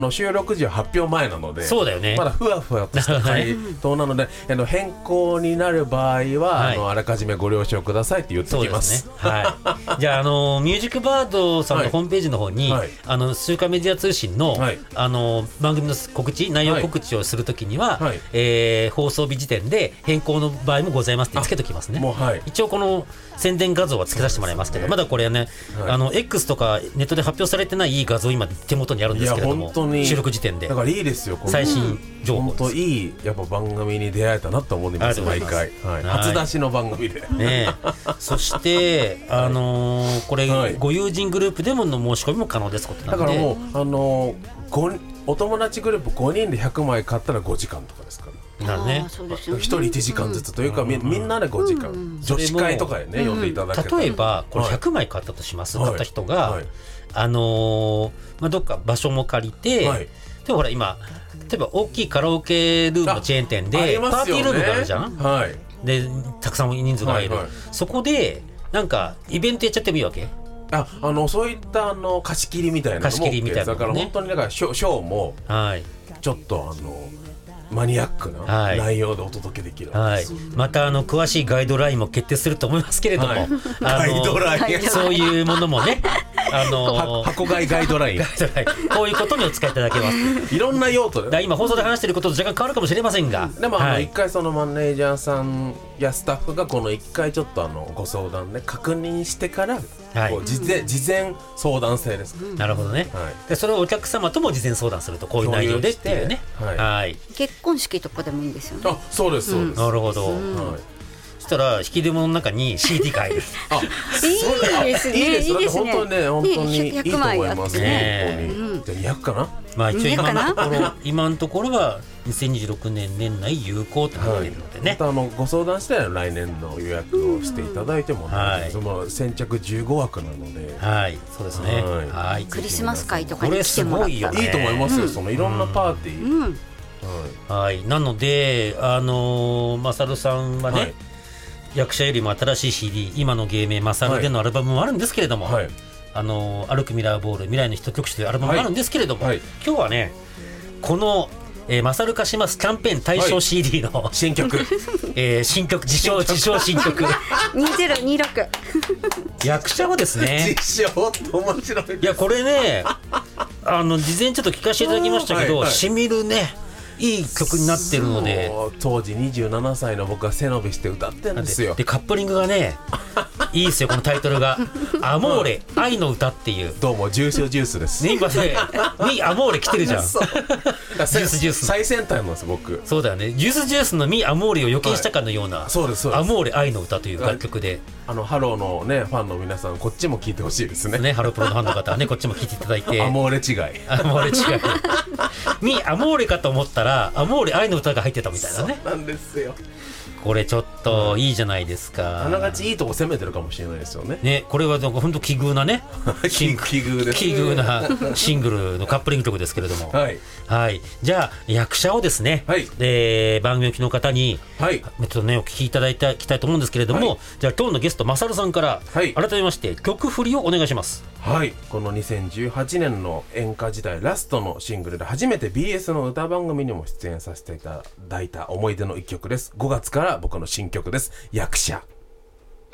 収録時は発表前なので、 そうだよね、 まだふわふわとした回答なので変更になる場合は、 はい、 あらかじめご了承くださいって言っておきます。 そうですね、はい、じゃあ、ミュージックバードさんのホームページの方に、はい、週刊メディア通信の、はい、番組の告知、内容告知をするときには、はい、放送日時点で変更の場合もございますってつけときますね。もう、はい、一応この宣伝画像はつけさせてもらいますけど、まだこれはね、はい、X とかネットで発表されてない画像今手元にあるんですけれども、収録時点でだからいいですよ、 最新情報です。 本当いいやっぱ番組に出会えたなと思います、毎回、はい、初出しの番組で、ね、 そしてこれ、はい、ご友人グループでもの申し込みも可能ですことなんで、 だからもうお友達グループ5人で100枚買ったら5時間とかですからね、 1人1時間ずつというか、みんなで5時間、女子会とかでね、呼んでいただけたら、 例えばこれ100枚買ったとします、買った人が、はい、どっか場所も借りて、はい、でもほら今例えば大きいカラオケルームのチェーン店でパーティールームがあるじゃん、はい、でたくさん人数が入る、はいはい、そこでなんかイベントやっちゃってもいいわけ。 そういった貸し切りみたいなのも OK です。だから本当にショーもちょっとマニアックな内容でお届けできる、 はい、また詳しいガイドラインも決定すると思いますけれども、はい、 ガイドラインそういうものもね箱買いガイドラインこういうことにお使いいただけます。 いろんな用途で今放送で話していることと若干変わるかもしれませんが、 でも一回そのマネージャーさんやスタッフがこの一回ちょっとご相談ね確認してから、はい、事前相談制です、 なるほどね、はい、でそれをお客様とも事前相談するとこういう内容でっていうね、 はいはい、結婚式とかでもいいんですよね。 そうですそうです、 なるほど、はい、そしたら引き出物の中に CD が入るいいですね、いいですね、 本当にね、本当にいいと思いますね。じゃあ200かな。 まあ一応今のところは2026年年内有効となっているのでね、 またご相談したら来年の予約をしていただいても、その先着15枠なので、 はい、そうですね、 はい、クリスマス会とかに来てもらったらいいと思いますよ、そのいろんなパーティー、 はい、なのでマサルさんはね、はい、役者よりも新しい CD 今の芸名マサルでのアルバムもあるんですけれども、はい、歩くミラーボール未来のヒット曲集というアルバムがあるんですけれども、はいはい、今日はねこのマサル化しますキャンペーン対象 CD の、 新曲新曲自称新曲 2026 役者はですね自称って面白いです。 いやこれね事前ちょっと聞かせていただきましたけど、しみるねいい曲になってるので、 当時27歳の僕が背伸びして歌ってるんですよ。 でカップリングがねいいですよ、このタイトルがアモーレ、愛の歌っていう。 どうもジュースですね、今ねミアモーレ来てるじゃんジュース最先端なんです僕。 そうだよね、ジュースのミアモーレを予見したかのような、そうですアモーレ愛の歌という楽曲で、 ハローのねファンの皆さんこっちも聴いてほしいですね。 ハロープロのファンの方はねこっちも聴いていただいてアモーレ違いミアモーレかと思ったらアモーレ愛の歌が入ってたみたいなね。 そうなんですよ。 これちょっといいじゃないですか。 あながちいいとこ攻めてるかもしれないですよね。 ね、これはなんか本当奇遇なね奇遇です。 奇遇なシングルのカップリング曲ですけれども、はい、はい、じゃあ役者をですね、はい、番組を聞の方に、はい、ちょっとねお聞きいただきたいと思うんですけれども、はい、じゃあ今日のゲストマサルさんから、はい、改めまして曲振りをお願いします。 はい、この2018年の演歌時代ラストのシングルで初めて BS の歌番組にも出演させていただいた思い出の一曲です。5月から僕の新曲です。役者。